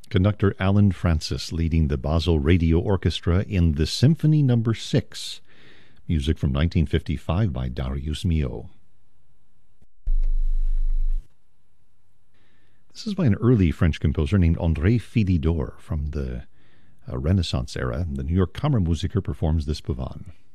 Conductor Alan Francis leading the Basel Radio Orchestra in the Symphony No. 6. Music from 1955 by Darius Milhaud. This is by an early French composer named André Philidor from the Renaissance era. The New York Kammermusiker performs this Pavane.